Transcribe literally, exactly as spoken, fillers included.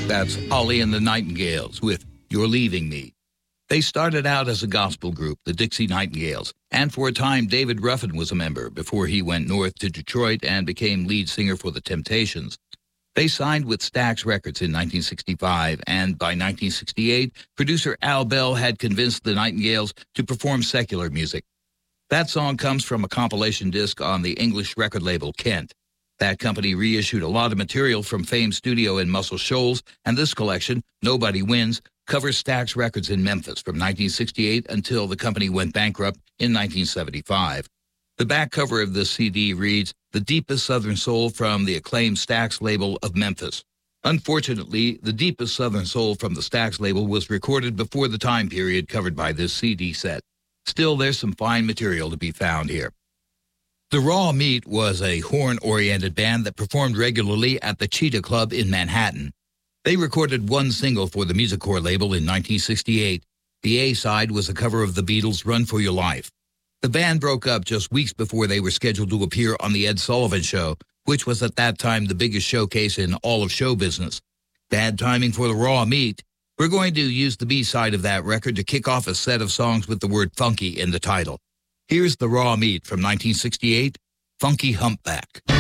That's Holly and the Nightingales with You're Leaving Me. They started out as a gospel group, the Dixie Nightingales, and for a time David Ruffin was a member before he went north to Detroit and became lead singer for the Temptations. They signed with Stax Records in nineteen sixty-five, and by nineteen sixty-eight, producer Al Bell had convinced the Nightingales to perform secular music. That song comes from a compilation disc on the English record label Kent. That company reissued a lot of material from Fame Studio in Muscle Shoals, and this collection, Nobody Wins, covers Stax Records in Memphis from nineteen sixty-eight until the company went bankrupt in nineteen seventy-five. The back cover of this C D reads, "The Deepest Southern Soul from the acclaimed Stax label of Memphis." Unfortunately, The Deepest Southern Soul from the Stax label was recorded before the time period covered by this C D set. Still, there's some fine material to be found here. The Raw Meat was a horn-oriented band that performed regularly at the Cheetah Club in Manhattan. They recorded one single for the Music Core label in nineteen sixty-eight. The A-side was a cover of the Beatles' Run for Your Life. The band broke up just weeks before they were scheduled to appear on The Ed Sullivan Show, which was at that time the biggest showcase in all of show business. Bad timing for the Raw Meat. We're going to use the B-side of that record to kick off a set of songs with the word funky in the title. Here's the Raw Meat from nineteen sixty-eight, Funky Humpback.